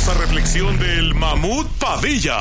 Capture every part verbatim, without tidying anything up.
esta reflexión del Mamut Padilla.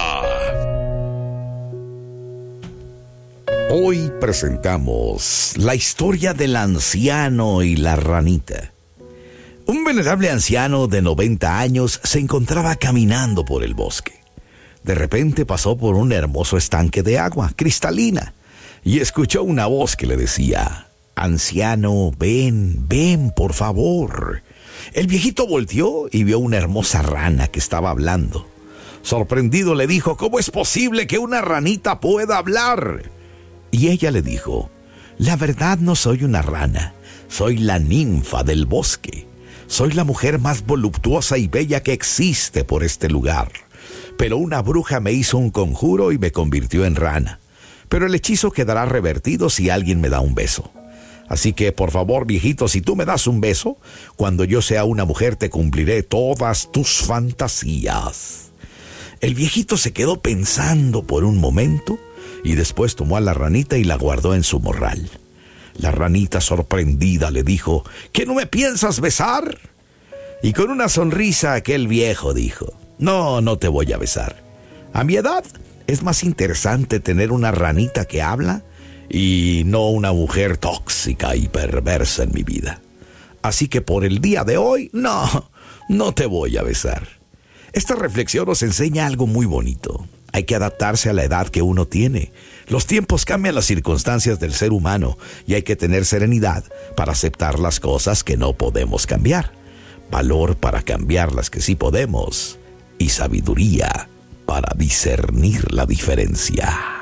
Hoy presentamos la historia del anciano y la ranita. Un venerable anciano de noventa años se encontraba caminando por el bosque. De repente pasó por un hermoso estanque de agua cristalina y escuchó una voz que le decía: «Anciano, ven, ven, por favor». El viejito volteó y vio una hermosa rana que estaba hablando. Sorprendido le dijo: «¿Cómo es posible que una ranita pueda hablar?». Y ella le dijo: «La verdad, no soy una rana, soy la ninfa del bosque. Soy la mujer más voluptuosa y bella que existe por este lugar. Pero una bruja me hizo un conjuro y me convirtió en rana. Pero el hechizo quedará revertido si alguien me da un beso. Así que, por favor, viejito, si tú me das un beso, cuando yo sea una mujer te cumpliré todas tus fantasías». El viejito se quedó pensando por un momento y después tomó a la ranita y la guardó en su morral. La ranita, sorprendida, le dijo: «¿Que no me piensas besar?». Y con una sonrisa aquel viejo dijo: «No, no te voy a besar. A mi edad es más interesante tener una ranita que habla y no una mujer tóxica y perversa en mi vida. Así que por el día de hoy, no, no te voy a besar». Esta reflexión nos enseña algo muy bonito. Hay que adaptarse a la edad que uno tiene. Los tiempos cambian las circunstancias del ser humano y hay que tener serenidad para aceptar las cosas que no podemos cambiar, valor para cambiar las que sí podemos y sabiduría para discernir la diferencia.